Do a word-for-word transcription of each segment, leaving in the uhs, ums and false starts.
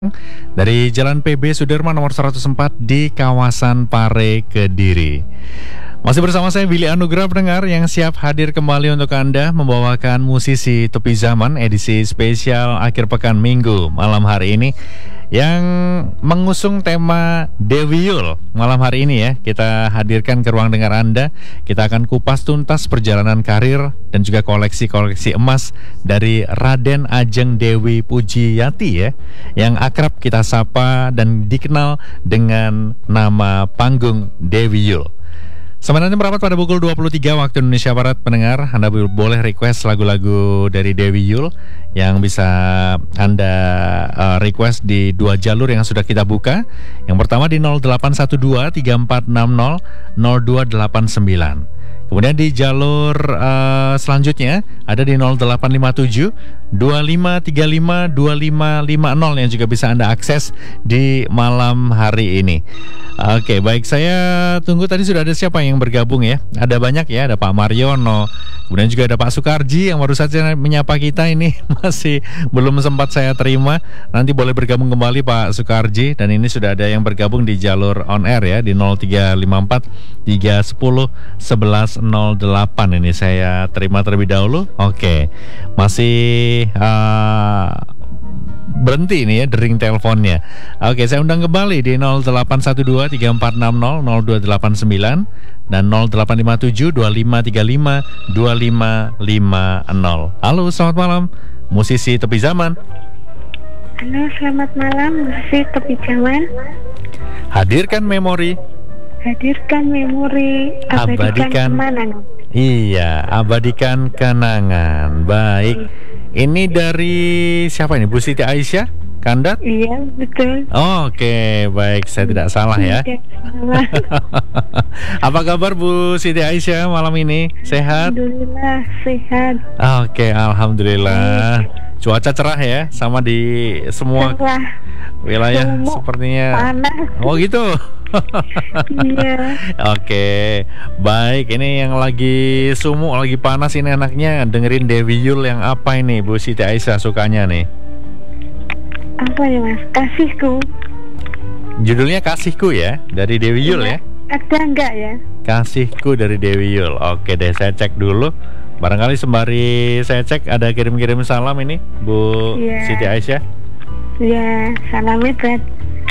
Dari Jalan P B Sudirman nomor seratus empat di kawasan Pare, Kediri. Masih bersama saya Billy Anugrah, pendengar yang siap hadir kembali untuk Anda membawakan musisi tepi zaman edisi spesial akhir pekan Minggu malam hari ini yang mengusung tema Dewi Yul. Malam hari ini ya kita hadirkan ke ruang dengar Anda. Kita akan kupas tuntas perjalanan karir dan juga koleksi-koleksi emas dari Raden Ajeng Dewi Pujiyati ya, yang akrab kita sapa dan dikenal dengan nama panggung Dewi Yul. Sebenarnya merapat pada pukul dua puluh tiga waktu Indonesia Barat, pendengar. Anda boleh request lagu-lagu dari Dewi Yul yang bisa Anda uh, request di dua jalur yang sudah kita buka. Yang pertama di nol delapan satu dua tiga empat enam nol nol dua delapan sembilan. Kemudian di jalur uh, selanjutnya ada di nol delapan lima tujuh dua lima tiga lima dua lima lima nol yang juga bisa Anda akses di malam hari ini. Oke, baik, saya tunggu. Tadi sudah ada siapa yang bergabung ya? Ada banyak ya, ada Pak Mariono, kemudian juga ada Pak Sukarji yang baru saja menyapa kita ini. Masih belum sempat saya terima. Nanti boleh bergabung kembali Pak Sukarji. Dan ini sudah ada yang bergabung di jalur on air ya, di nol tiga lima empat tiga satu nol satu satu nol delapan. Ini saya terima terlebih dahulu. Oke, masih uh, berhenti ini ya dering teleponnya. Oke, saya undang kembali di nol delapan satu dua tiga empat enam nol nol dua delapan sembilan dan nol delapan lima tujuh dua lima tiga lima dua lima lima nol. Halo, selamat malam musisi tepi zaman. Halo, selamat malam musisi tepi zaman. Hadirkan memori. Hadirkan memori, abadikan, abadikan kenangan. Iya, abadikan kenangan. Baik. Ini dari siapa ini? Bu Siti Aisyah Kandat? Iya, betul. Oke, baik, saya tidak salah ya. Tidak salah. Apa kabar Bu Siti Aisyah malam ini? Sehat? Alhamdulillah, sehat. Oke, alhamdulillah. Cuaca cerah ya, sama di semua cerah. Wilayah Sumuk, sepertinya panas. Oh gitu. Iya. Oke, baik. Ini yang lagi sumuk, lagi panas ini enaknya dengerin Dewi Yul yang apa ini Bu Siti Aisyah sukanya nih? Apa ya Mas? Kasihku. Judulnya Kasihku ya, dari Dewi Yul ya? Ada enggak ya? Kasihku dari Dewi Yul. Oke deh, saya cek dulu. Barangkali sembari saya cek ada kirim-kirim salam ini Bu yeah. Siti Aisyah. Ya, salamnya buat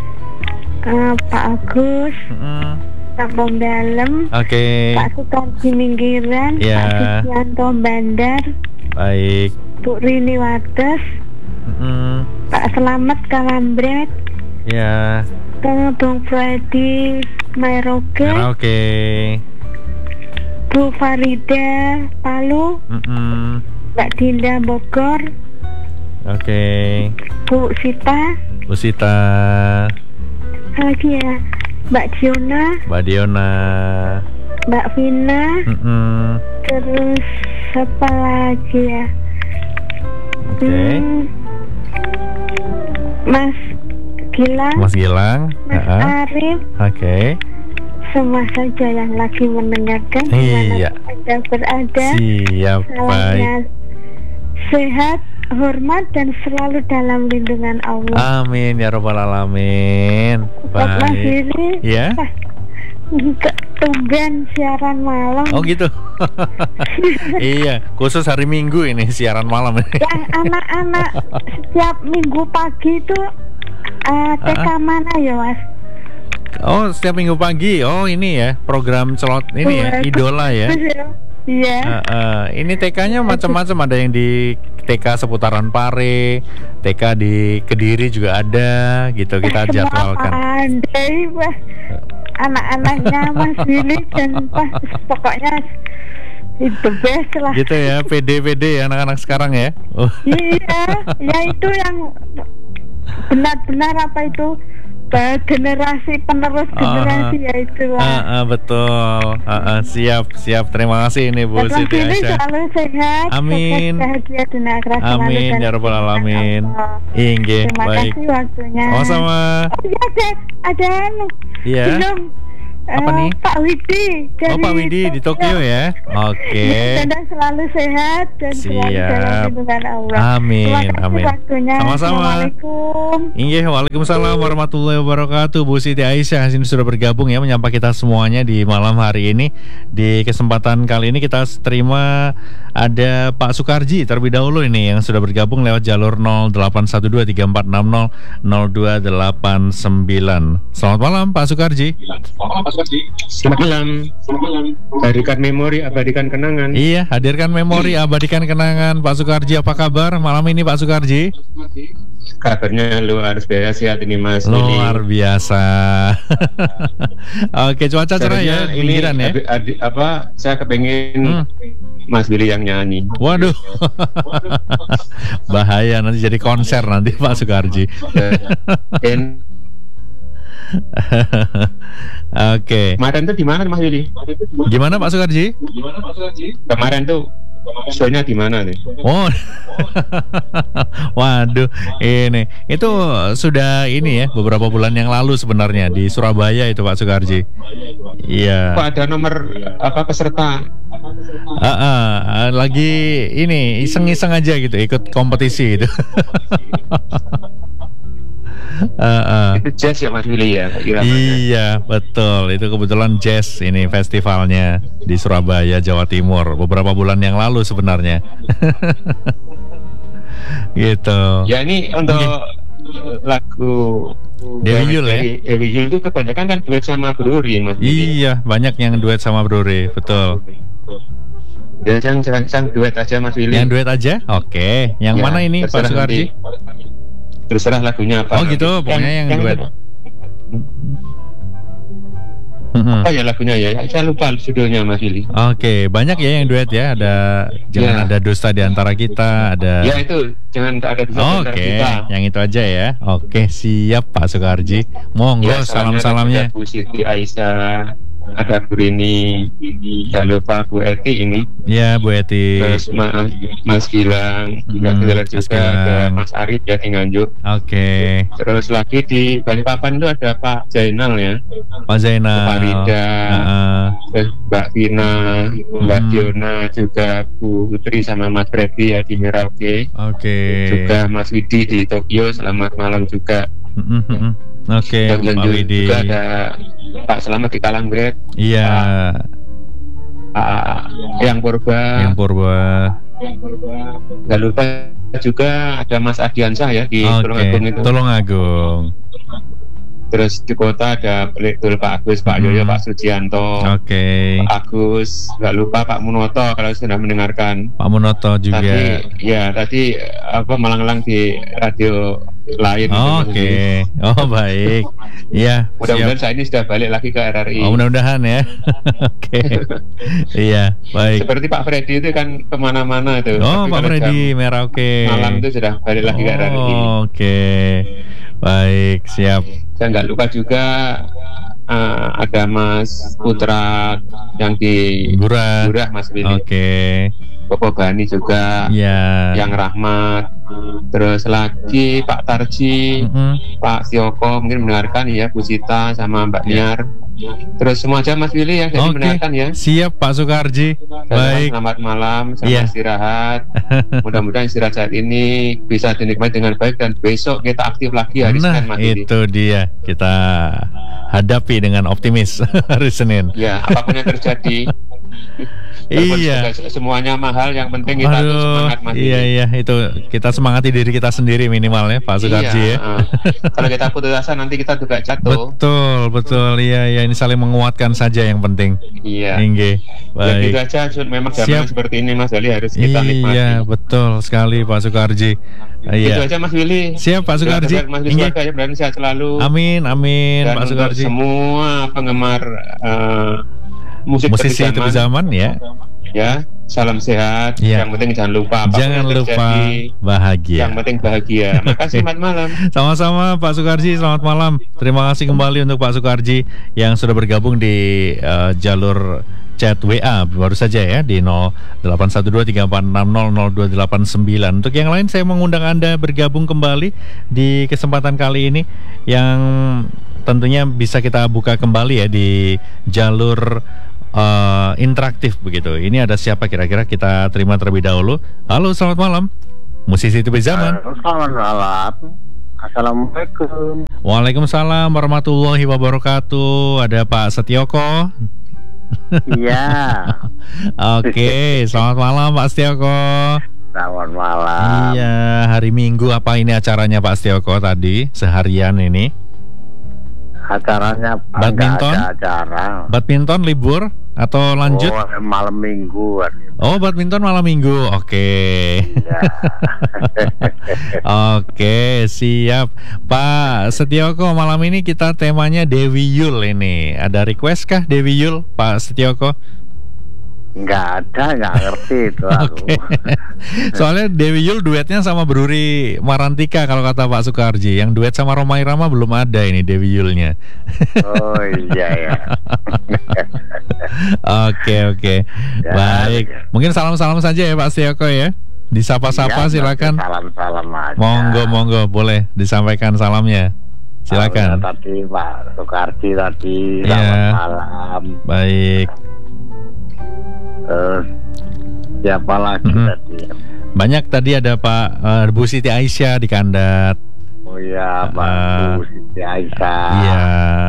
uh, Pak Agus, mm. Pak Bom Dalem, okay. Pak Sukarji Minggiran, yeah. Pak Sucianto Bandar, baik, Bu Rini Wates, mm. Pak Selamat Kalambret, ya, yeah. Bung Freddy Mairoge, okay. Bu Farida Palu, mm-mm. Mbak Dinda Bogor. Oke, okay. Bu Sita. Bu Sita. Lagi ya, Mbak Diona. Mbak Diona. Mbak Vina. Mm-mm. Terus apa lagi ya? Oke. Okay. Hmm, Mas Gilang. Mas Gilang. Mas uh-huh. Arif. Oke. Okay. Semua saja yang lagi mendengarkan. Iya. Anda berada. Siap. Salamnya sehat, hormat dan selalu dalam lindungan Allah. Amin ya rabbal alamin. Baik. Mas Billy, ya. Tumben siaran malam. Oh gitu. Iya, khusus hari Minggu ini siaran malam. Yang anak-anak setiap Minggu pagi itu uh, T K uh-uh. mana ya Mas? Oh, setiap Minggu pagi. Oh ini ya program celot ini ya, idola ya. Iya. Uh, uh, ini T K-nya macam-macam, ada yang di T K seputaran Pare, T K di Kediri juga ada, gitu kita jadwalkan. Andai Pak, anak-anaknya Mas Billy dan pas pokoknya itu best lah. Gitu ya, P D P D ya anak-anak sekarang ya. Oh. Iya, ya itu yang benar-benar apa itu? Generasi penerus generasi uh, ya itulah. Uh, uh, betul. Uh, uh, siap, siap. Terima kasih ini Bu Siti Aisyah. Selalu sehat. Amin. Bahagia dunia akhirat. Amin ya rabbal alamin. Inge, terima baik. kasih waktunya. Oh sama. Oh, ya, ada, ada. Iya. Belum Apa Eh, nih? Pak Widi dari Oh, Pak Widi di Tokyo ya. Oke. Dan selalu sehat dan selalu dalam Siap. lindungan Allah. Amin, Terima kasih amin. waktunya. Sama-sama. Assalamualaikum. Iya, waalaikumsalam warahmatullahi wabarakatuh. Bu Siti Aisyah sini sudah bergabung ya menyapa kita semuanya di malam hari ini. Di kesempatan kali ini kita terima ada Pak Sukarji terlebih dahulu ini yang sudah bergabung lewat jalur nol delapan satu dua tiga empat enam nol nol dua delapan sembilan. Selamat malam Pak Sukarji. Selamat malam. Hadirkan memori, abadikan kenangan. Iya, hadirkan memori, abadikan kenangan. Pak Sukarji, apa kabar malam ini Pak Sukarji? Kabarnya luar biasa sehat ini Mas. Luar biasa. Oke, cuaca cerah ya, Sebenarnya ini pinggiran ya. adi- adi- apa? Saya kepengen Hmm. Mas Billy yang nyanyi. Waduh, bahaya nanti jadi konser nanti Pak Sukarji. Dan Oke, kemarin tuh di mana Mas Billy? gimana Pak Sukarji? Kemarin tuh show-nya di mana nih? Oh, waduh, ini itu sudah ini ya beberapa bulan yang lalu sebenarnya di Surabaya itu Pak Sukarji. Iya. Kok ada nomor apa peserta? Ah, ah, ah, lagi ini iseng-iseng aja gitu ikut kompetisi itu. Ah, ah. Itu jazz ya Mas Billy ya? Iramanya. Iya, betul. Itu kebetulan jazz ini festivalnya di Surabaya, Jawa Timur beberapa bulan yang lalu sebenarnya. Gitu. Ya ini untuk lagu Dewi Yul ya? Dewi Yul itu kebanyakan kan duet sama Bruri Mas Billy. Iya, banyak yang duet sama Bruri, betul. Ya, yang, yang, yang duet aja Mas Willy. Yang duet aja? Oke. Yang Ya, mana ini Pak terserah Sukarji? nanti. Terserah lagunya apa. Oh gitu, pokoknya yang, duet. itu. Mm-mm. Apa ya lagunya ya? Saya lupa judulnya Mas Willy. Oke, banyak ya yang duet ya. Ada jangan Ya. ada dusta di antara kita, ada. Ya itu, jangan tak ada dusta antara Oke, kita. yang itu aja ya. Oke, siap Pak Sukarji. Monggo Ya, salam-salamnya. ada Bu Siti Aisyah, ada Bu Rini, jangan lupa Bu Eti ini. Ya, Bu Eti. Terus Mas, Mas Gilang, juga Hmm, juga, Mas juga ada Gilang. Mas Arif ya di Nganjuk. Oke, Terus lagi di Balikpapan itu ada Pak Zainal ya, Pak Zainal. Pak Rida, Heeh. terus Mbak Vina, Mbak Hmm. Diona, juga Bu Putri sama Mas Freddy ya di Merauke, Oke. juga Mas Widi di Tokyo. Selamat malam juga. Mm-mm, mm-mm. Oke, Dan Pak juga, Widi. juga ada Pak Selamat di Kalanggrek, Iya, Pak Yang Purba, yang Purba. nggak lupa juga ada Mas Adiansah ya di Tulungagung Oke, itu. Tulungagung. Terus di kota ada Betul Pak Agus, Pak Yoyo, Hmm. Pak Sujianto, Oke, Pak Agus, nggak lupa Pak Munoto kalau sudah mendengarkan. Pak Munoto juga. Tadi ya tadi apa malang-malang di radio lain. Oh, gitu, Mas Oke, Willy. oh baik. Iya, Mudah-mudahan siap. saya ini sudah balik lagi ke R R I. Oh, mudah-mudahan ya. Oke, iya, baik. Seperti Pak Freddy itu kan kemana-mana itu. Oh, Tapi Pak kalau Freddy jam Merauke. malam itu sudah balik lagi ke R R I. Oh, Oke, baik, siap. Saya nggak lupa juga eh, ada Mas Putra yang di Gura. Gurah, Mas Willy. Oke, Bobo Bani juga, ya. yang Rahmat. Terus lagi Pak Tarji, Mm-mm. Pak Sioko mungkin mendengarkan ya, Bu Sita sama Mbak Ya. Niar. Terus semua aja Mas Willy ya, jadi Oke, mendengarkan ya. siap Pak Sukarji. Dan Baik. selamat malam, selamat Iya. istirahat. Mudah-mudahan istirahat saat ini bisa dinikmati dengan baik dan besok kita aktif lagi hari Nah, Senin Mas Willy. itu dia. Kita hadapi dengan optimis hari Senin. Ya, apapun yang terjadi. Walaupun Iya. sudah semuanya mahal, yang penting kita terus Aduh, semangat Mas iya Willy. iya itu kita semangati diri kita sendiri minimal ya Pak Sukarji Iya, ya. eh. Kalau kita putus asa nanti kita juga jatuh. Betul betul iya iya ini saling menguatkan saja yang penting. Iya. Inge. Ya gitu Baik. aja, Sun. Memang Siap. zaman seperti ini Mas Willy harus kita nikmati. Iya betul sekali Pak Sukarji. Itu Iya. aja Mas Willy. Siap Pak Sukarji. Mas Willy Inge. semoga ya berani sehat selalu. Amin amin Dan Pak untuk Sukarji. semua penggemar eh, musik Musisi tepi tepi zaman, zaman ya. ya salam sehat. Iya. Yang penting jangan lupa apapun Jangan yang lupa terjadi, bahagia. yang penting bahagia. Makasih, selamat malam. Sama-sama Pak Sukarji, selamat malam. Terima kasih kembali untuk Pak Sukarji yang sudah bergabung di eh, jalur chat W A baru saja ya di nol delapan satu dua tiga empat enam nol nol dua delapan sembilan. Untuk yang lain saya mengundang Anda bergabung kembali di kesempatan kali ini yang tentunya bisa kita buka kembali ya di jalur uh, interaktif begitu. Ini ada siapa kira-kira, kita terima terlebih dahulu. Halo, selamat malam. Musisi Tepi Zaman. Selamat malam. Assalamualaikum. Waalaikumsalam warahmatullahi wabarakatuh. Ada Pak Setioko. Iya. Oke, selamat malam Pak Setioko. Selamat malam. Iya, hari Minggu apa ini acaranya Pak Setioko tadi seharian ini? Acaranya badminton? Ada acara. Badminton libur atau lanjut? Oh, malam minggu. Oh, badminton malam minggu. Oke. Ya. Oke, siap. Pak Setioko, malam ini kita temanya Dewi Yul ini. Ada request kah Dewi Yul, Pak Setioko? Nggak ada, nggak ngerti itu aku. Oke. Soalnya Dewi Yul duetnya sama Bruri Marantika kalau kata Pak Sukarji. Yang duet sama Roma Irama belum ada ini Dewi Yulnya. Oh iya ya. Oke oke. Ya, Baik. ya. Mungkin salam-salam saja ya Pak Setioko ya. Disapa-sapa Ya, silakan. Salam-salam aja. Monggo monggo, boleh disampaikan salamnya. Silakan. Salam tadi Pak Sukarji tadi. Ya. Selamat malam. Baik. Terus siapa lagi Mm-hmm. tadi? Banyak tadi ada Pak uh, Bu Siti Aisyah di Kandat. Oh iya, Pak Uh, Bu Siti Aisyah. Iya.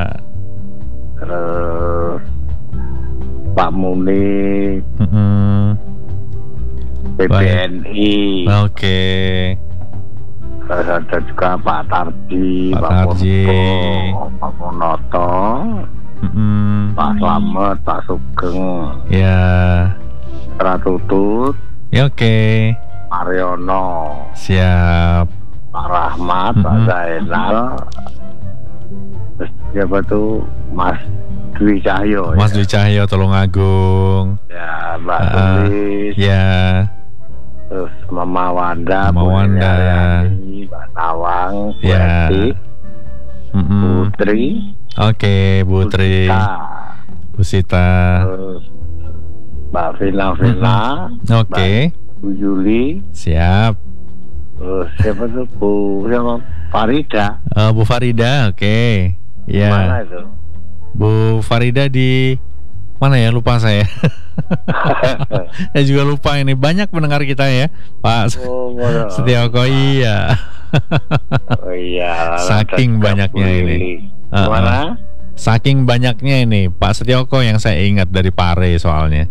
Terus Pak Muni, Mm-mm. B B N I. Oke. Terus ada juga Pak Tarji, Pak Pak Tarji. Purbo, Pak Monoto, Mm-mm. Pak Slamet, Pak Sugeng, Ya. Ratutut, Ya oke. Mariono, Siap. Pak Rahmat, Pak Mm-mm. Zainal. Terus siapa tuh Mas Dwi Cahyo? Mas ya? Dwi Cahyo Tulungagung. Ya, Mbak Ah, Tulis. Ya. Terus Mama Wanda, Mama Bu Wanda. Nyaryani, Mbak Nawang, Bu Ya. Eti, Mm-mm. Putri, Oke, Bu Tri, Sita, Bu Sita. terus Mbak Vina Vina, Oke. Bu Yuli, Siap. terus siapa tuh Bu siapa? Farida. Eh, Bu Farida, oke. Ya. Mana itu? Bu Farida di mana ya, lupa saya. Saya juga lupa ini. Banyak pendengar kita ya, Pak Oh, mana? Setioko. Iya. Oh iya. Saking ada banyaknya Bu ini. Lili. Uh-uh. Mana? Saking banyaknya ini Pak Setioko yang saya ingat dari Pare soalnya.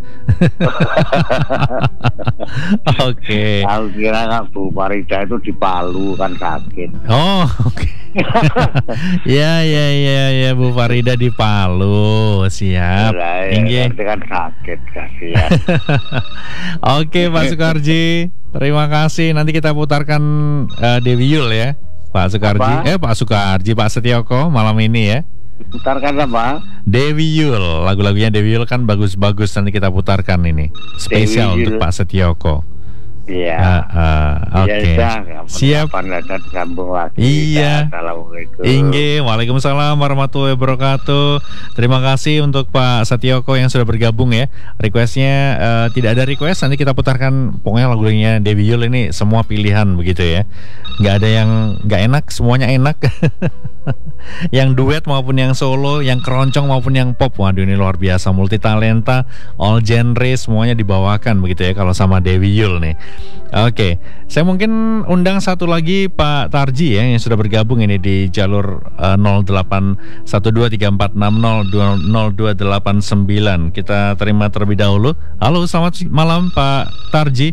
Oke. Aku kira kan Bu Farida itu di Palu kan sakit. Oh, oke. Ya, ya, ya, ya, Bu Farida di Palu. Siap. Lah, ya, Inggih. nanti kan sakit kasihan. Oke, Pak Sukarji. Terima kasih. Nanti kita putarkan uh, Dewi Yul ya, Pak Sukarji. Apa? Eh, Pak Sukarji, Pak Setioko malam ini ya. Putarkan apa? Dewi Yul, lagu-lagunya Dewi Yul kan bagus-bagus, nanti kita putarkan ini. Spesial Dewi untuk Yul. Pak Setioko. Iya. Ah, ah, Oke. Ya, sudah, Siap. kapan ada disambung lagi. Iya. Assalamualaikum. Inge, waalaikumsalam warahmatullahi wabarakatuh. Terima kasih untuk Pak Setioko yang sudah bergabung ya. Requestnya eh, tidak ada request, nanti kita putarkan pokoknya lagunya Dewi Yul ini semua pilihan begitu ya. Nggak ada yang nggak enak, semuanya enak. Yang duet maupun yang solo, yang keroncong maupun yang pop. Waduh, ini luar biasa, multi talenta, all genre semuanya dibawakan begitu ya kalau sama Dewi Yul nih. Oke, saya mungkin undang satu lagi Pak Tarji ya yang sudah bergabung ini di jalur uh, nol delapan satu dua tiga empat enam nol nol dua delapan sembilan. Kita terima terlebih dahulu. Halo, selamat malam Pak Tarji.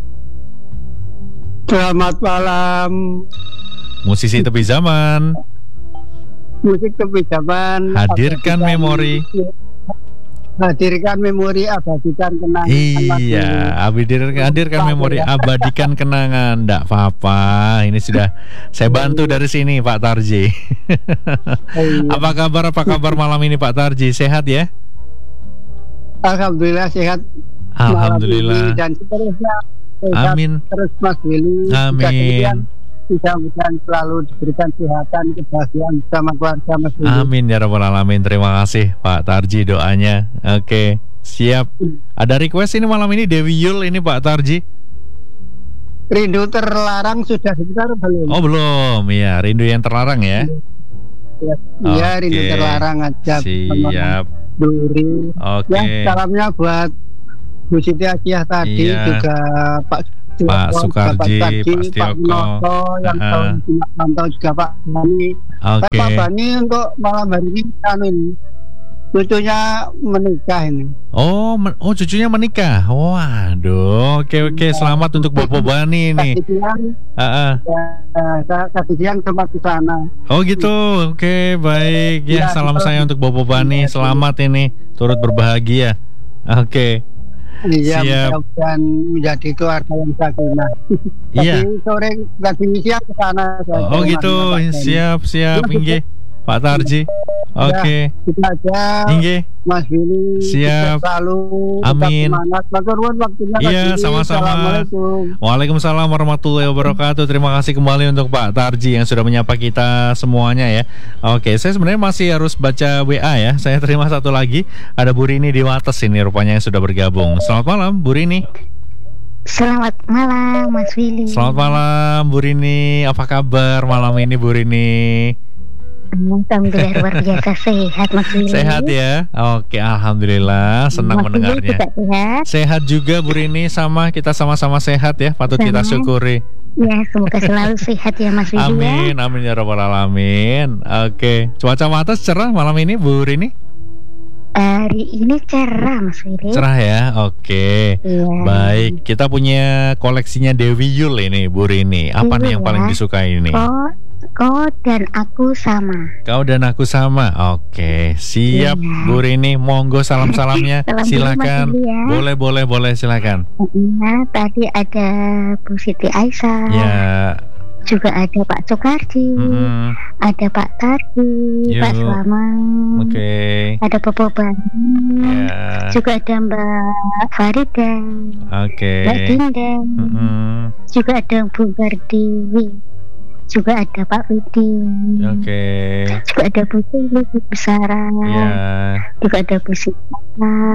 Selamat malam. Musisi tepi zaman. Musik tepi zaman. Hadirkan memori. Hadirkan memori, abadikan kenangan. Iya, hadirkan, hadirkan memori, abadikan kenangan. Nggak apa-apa, ini sudah saya bantu dari sini Pak Tarji. Apa kabar, apa kabar malam ini Pak Tarji? Sehat ya? Alhamdulillah sehat. Alhamdulillah. Malam ini dan seterusnya. Sehat Amin. terus Mas Willy. Amin. Mudah-mudahan selalu diberikan kesehatan, kebahagiaan bersama keluarga Mas Willy. Amin ya rabbal alamin. Terima kasih Pak Tarji doanya. Oke, siap. Ada request ini malam ini Dewi Yul ini Pak Tarji. Rindu terlarang sudah diputar belum? Oh belum, ya rindu yang terlarang ya. ya. Iya, rindu Oke. terlarang aja. Siap. Duri. Oke. Ya, salamnya buat Bu Siti Ajiah tadi, Iya. juga Pak Pak Sukarji, Pak Pak Setioko. Noto, yang Uh-uh. tahun pantau juga Pak Bani. Oke. Pak Bani untuk malam hari ini anu ini, cucunya menikah ini. Oh, men- oh cucunya menikah. Waduh, oke oke. Selamat untuk Bopo Bani ini. Tadi siang, Ah, ah. eh, saya tadi siang sempat ke sana. Oh gitu. Oke, baik. Ya, Iya, salam betul. saya untuk Bopo Bani. Selamat ini turut berbahagia. Oke. Iya, Siap. mudah-mudahan menjadi keluarga yang sakinah. Iya. Tadi sore, tadi siang ke sana. saya Oh ke gitu. rumahnya Pak Bani. Siap, siap. Iya, Inggih. Pak Tarji. Oke. Itu aja, Inggih. Mas Willy. Siap. Sukses selalu. Amin. Tetap semangat. Matur nuwun waktunya, Mas Iya, Willy. sama-sama. Assalamualaikum. Waalaikumsalam warahmatullahi wabarakatuh. Terima kasih kembali untuk Pak Tarji yang sudah menyapa kita semuanya ya. Oke, saya sebenarnya masih harus baca W A ya. Saya terima satu lagi. Ada Bu Rini di Wates ini rupanya yang sudah bergabung. Selamat malam Bu Rini. Selamat malam Mas Willy. Selamat malam Bu Rini. Apa kabar malam ini Bu Rini? Alhamdulillah luar biasa sehat Mas Willy. Sehat ya? Oke, alhamdulillah. Senang Mas Willy mendengarnya. juga sehat. Sehat juga Bu Rini, sama kita sama-sama sehat ya. Patut kita Sama. syukuri. Ya semoga selalu sehat ya Mas Willy. Amin, amin ya rabbal alamin. Oke, cuaca Wates cerah malam ini Bu Rini? Ya. Hari ini cerah Mas Willy. Cerah ya, oke. Iya. Baik, kita punya koleksinya Dewi Yul ini Bu Rini. Apa nih yang Iya. paling disukai ini? Kau, kau dan aku sama. Kau dan aku sama. Oke, siap Iya. Bu Rini. Monggo salam-salamnya. Salam dulu, Silakan. Mas Willy, ya. Boleh, boleh, boleh silakan. Nah, tadi ada Bu Siti Aisyah. Ya. Juga ada Pak Sukarji. mm-mm. Ada Pak Tardi. Yuk. Pak Selamat. Oke. Ada Bopo Bani. Ya. Juga ada Mbak Farida, Oke. Mbak Dinda, Mm-mm. juga ada Bu Bardiwi, juga ada Pak Widi, Oke. juga ada Bu Sili, Bu Besara, Ya. juga ada Bu Sita,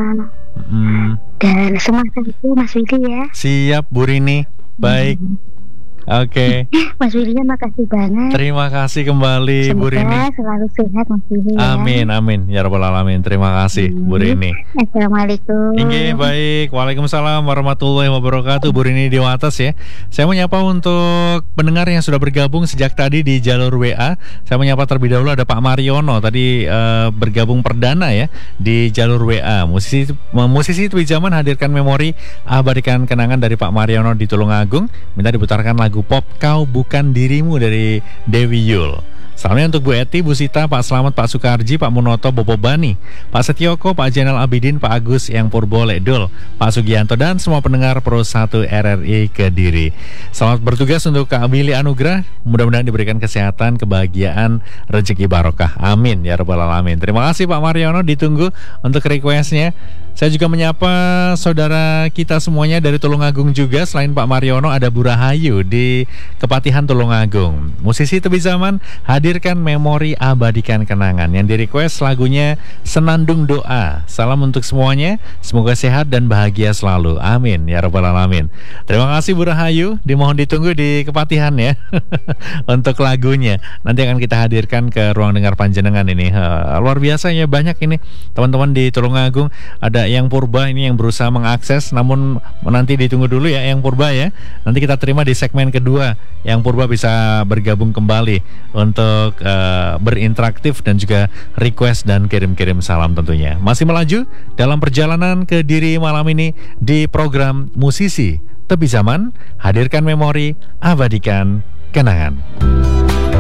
Mm. dan semua itu Mas Widi ya. Siap Bu Rini. Baik. Oke. Mas Widi makasih banget. Terima kasih kembali Bu Rini. Semoga selalu sehat Mas Widi ya. Amin, amin. Ya rabbal alamin. Terima kasih Bu Rini. Assalamualaikum. Inggih, baik. Waalaikumsalam warahmatullahi wabarakatuh. Bu Rini di Wates ya. Saya menyapa untuk pendengar yang sudah bergabung sejak tadi di jalur W A. Saya menyapa terlebih dahulu ada Pak Mariono tadi eh, bergabung perdana ya di jalur W A. Musisi musisi Twijaman hadirkan memori abadikan kenangan dari Pak Mariono di Tulungagung. Minta diputarkan lagu pop Kau Bukan Dirimu dari Dewi Yul. Salamnya untuk Bu Eti, Bu Sita, Pak Slamet, Pak Sukarji, Pak Munoto, Bopo Bani, Pak Setioko, Pak Jenal Abidin, Pak Agus yang Purbo Ledul, Pak Sugianto, dan semua pendengar Pro satu R R I Kediri. Selamat bertugas untuk Kak Billy Anugrah. Mudah-mudahan diberikan kesehatan, kebahagiaan, rezeki barokah. Amin ya rabbal alamin. Terima kasih Pak Mariono, ditunggu untuk requestnya. Saya juga menyapa saudara kita semuanya dari Tulungagung juga. Selain Pak Mariono ada Bu Rahayu di Kepatihan Tulungagung. Musisi tebi zaman hadirkan memori abadikan kenangan. Yang di request lagunya Senandung Doa. Salam untuk semuanya. Semoga sehat dan bahagia selalu. Amin ya rabbal alamin. Terima kasih Bu Rahayu. Dimohon ditunggu di Kepatihan ya untuk lagunya. Nanti akan kita hadirkan ke ruang dengar panjenengan ini. Uh, luar biasa ya, banyak ini teman-teman di Tulungagung. Ada yang purba ini yang berusaha mengakses, namun nanti ditunggu dulu ya yang purba ya. Nanti kita terima di segmen kedua. Yang purba bisa bergabung kembali untuk uh, berinteraktif dan juga request dan kirim-kirim salam tentunya. Masih melaju dalam perjalanan ke Kediri malam ini di program Musisi Tebi Zaman, hadirkan memori, abadikan kenangan.